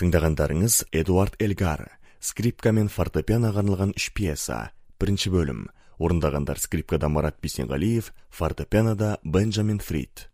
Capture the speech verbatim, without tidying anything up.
Тыңдағандарыңыз Эдуард Элгар, скрипка мен фортепианоға арналған үш пьеса. Бірінші бөлім. Орындағандар: скрипкада Марат Бейсенғалиев, фортепианода Бенджамин Фрид.